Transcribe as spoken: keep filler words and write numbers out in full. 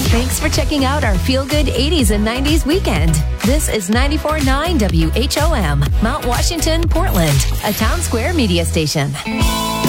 Thanks for checking out our Feel Good eighties and nineties weekend. This is ninety-four point nine W H O M, Mount Washington, Portland, a Town Square media station.